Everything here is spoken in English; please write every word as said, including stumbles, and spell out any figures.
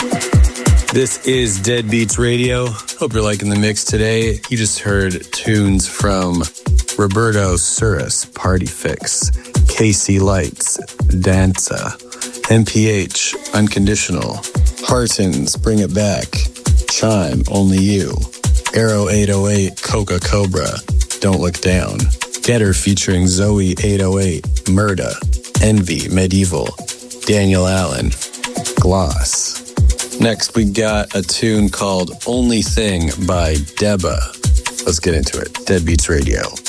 This is Dead Beats Radio. Hope you're liking the mix today. You just heard tunes from Roberto Suris, Party Fix, K C Lights, Danza, M P H, Unconditional, Hartons, Bring It Back, Chime, Only You, Arrow eight oh eight, Coca Cobra, Don't Look Down, Getter featuring Zoe eight oh eight, Murda, Envy, Medieval, Daniel Allen, Gloss. Next, we got a tune called Only Thing by Deba. Let's get into it. Dead Beats Radio.